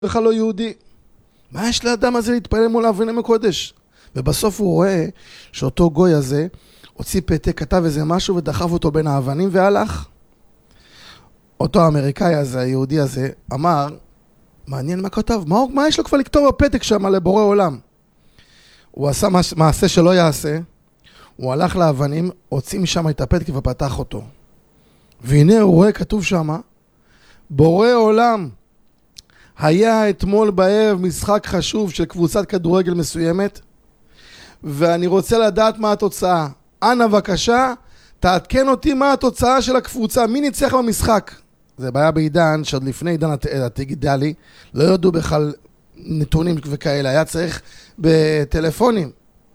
בכלל לא יהודי. מה יש לאדם הזה להתפלל מול אבני מקודש? ובסוף הוא רואה שאותו גוי הזה הוציא פתק, כתב איזה משהו ודחף אותו בין האבנים והלך. אותו האמריקאי הזה, היהודי הזה, אמר, מעניין מה כתב, מה יש לו כבר לכתוב בפתק שם לבורא עולם? הוא עשה מעשה שלא יעשה, הוא הלך לאבנים, הוציא משם את הפתק ופתח אותו. והנה הוא רואה כתוב שם, בורא עולם, היה אתמול בערב משחק חשוב של קבוצת כדורגל מסוימת, ואני רוצה לדעת מה התוצאה. אנא בבקשה, תעדכן אותי מה התוצאה של הקבוצה, מי ניצח במשחק? זה בעיה בעידן שעוד לפני עידן הדיגיטלי, לא ידעו בכלל נתונים וכאלה, היה צריך בטלפונים.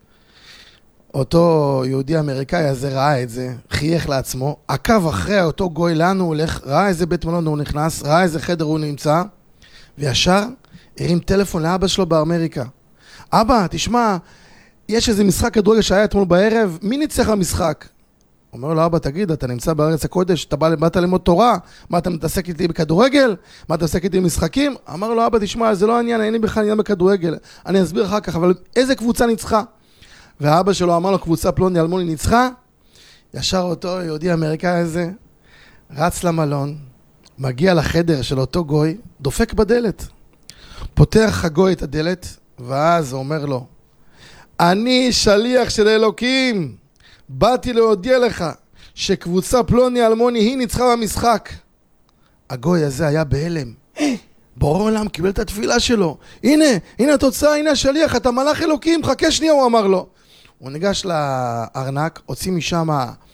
אותו יהודי אמריקאי הזה ראה את זה, חייך לעצמו, עקב אחרי אותו גוי לאן הוא הולך, ראה איזה בית מלון הוא נכנס, ראה איזה חדר הוא נמצא, וישר הרים טלפון לאבא שלו באמריקה. אבא, תשמע, יש איזה משחק כדורגל שהיה אתמול בערב, מי ניצח במשחק? אומר לו, אבא, תגיד, אתה נמצא בארץ הקודש, אתה באת ללמוד תורה, מה אתה מתעסק איתי בכדורגל? מה אתה מתעסק איתי במשחקים? אמר לו, אבא, תשמע, זה לא העניין, אין לי בכלל עניין בכדורגל, אני אסביר אחר כך, אבל איזה קבוצה ניצחה? והאבא שלו אמר לו, קבוצה פלוני אלמוני ניצחה, ישר אותו יהודי אמריקאי הזה, רץ למלון, מגיע לחדר של אותו גוי, דופק בדלת, פותח הגוי את הדלת, ואז הוא אומר לו, אני שליח של אלוקים, באתי להודיע לך שקבוצה פלוני אלמוני היא ניצחה במשחק. הגוי הזה היה בהלם. בורא עולם קיבל את התפילה שלו. הנה התוצאה, הנה השליח, אתה מלאך אלוקים, חכה שנייה, הוא אמר לו. הוא ניגש לארנק, הוציא משם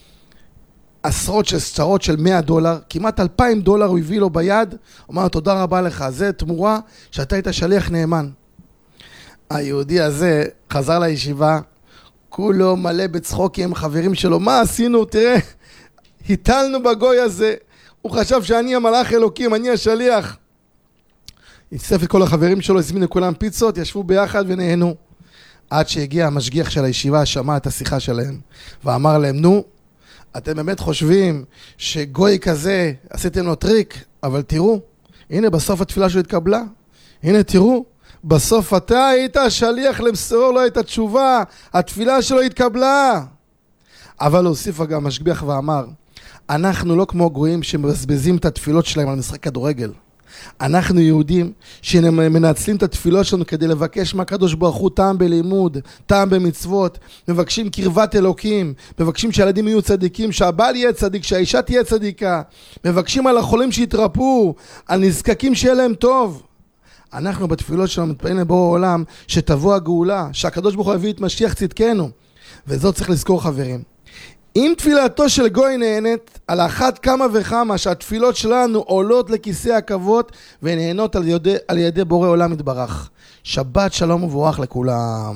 עשרות של סצרות של $100, כמעט $2,000 הוא הביא לו ביד, הוא אמר, תודה רבה לך, זה תמורה שאתה היית שליח נאמן. היהודי הזה חזר לישיבה, כולו מלא בצחוקים עם חברים שלו, מה עשינו? תראה, היטלנו בגוי הזה, הוא חשב שאני המלאך אלוקים, אני השליח. הצטרף את כל החברים שלו, הזמינו כולם פיצות, ישבו ביחד ונהנו. עד שהגיע המשגיח של הישיבה, שמע את השיחה שלהם, ואמר להם, נו, אתם באמת חושבים שגוי כזה, עשיתם לו טריק, אבל תראו, הנה בסוף התפילה שלו התקבלה, הנה תראו, בסוף אתה היית השליח למסור לו את התשובה, התפילה שלו התקבלה. אבל הוסיף גם משגיח ואמר, אנחנו לא כמו גויים שמבזבזים את התפילות שלהם על משחק כדורגל. אנחנו יהודים שמנצלים את התפילות שלנו כדי לבקש מהקדוש ברוך הוא טעם בלימוד, טעם במצוות, מבקשים קרבת אלוקים, מבקשים שהילדים יהיו צדיקים, שהבעל יהיה צדיק, שהאישה תהיה צדיקה, מבקשים על החולים שיתרפו, על נזקקים שיהיה להם טוב. אנחנו בתפילות שלנו מתפעלים לבורא עולם שתבוא הגאולה, שהקדוש ברוך הוא יביא את משיח צדקנו. וזאת צריך לזכור חברים. אם תפילתו של גוי נהנית, על אחת כמה וכמה שהתפילות שלנו עולות לכיסא הכבוד ונהנות על ידי בורא עולם יתברך. שבת שלום ובורך לכולם.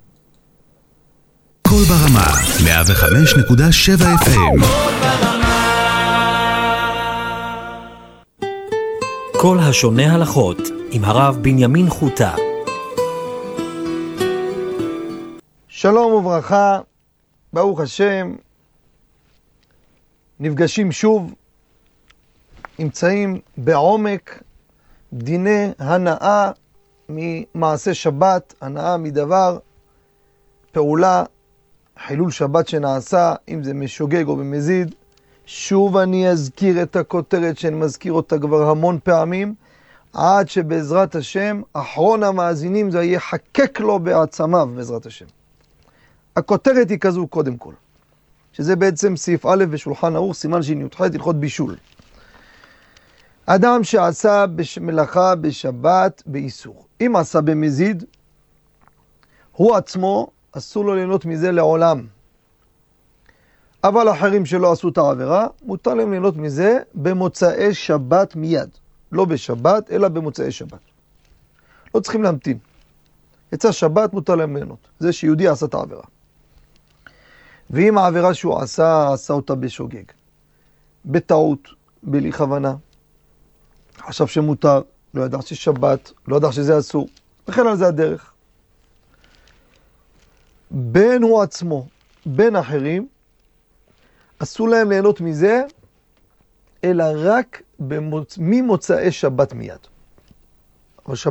כל ברמה 105.7 FM. כל השונה הלכות עם הרב בנימין חוטה. שלום וברכה, ברוך השם, נפגשים שוב, נמצאים בעומק דיני הנאה ממעשה שבת, הנאה מדבר, פעולה, חילול שבת שנעשה, אם זה משוגג או במזיד. שוב אני אזכיר את הכותרת שאני מזכיר אותה כבר המון פעמים, עד שבעזרת השם, אחרון המאזינים זה יהיה חקק לו בעצמיו בעזרת השם. הכותרת היא כזו קודם כל, שזה בעצם סעיף א' בשולחן ערוך, סימן שי"ח, הלכות בישול. אדם שעשה מלאכה בשבת באיסור, אם עשה במזיד, הוא עצמו אסור לו ליהנות מזה לעולם. אבל אחרים שלא עשו את העבירה, מותר להם ליהנות מזה במוצאי שבת מיד. לא בשבת, אלא במוצאי שבת. לא צריכים להמתין. יצא שבת מותר להם ליהנות. זה שיהודי עשה את העבירה. ואם העבירה שהוא עשה אותה בשוגג, בטעות, בלי כוונה, חשב שמותר, לא ידע ששבת, לא ידע שזה אסור, וכן על זה הדרך. בין הוא עצמו, בין אחרים, אסור להם ליהנות מזה, אלא רק ממוצאי שבת מיד.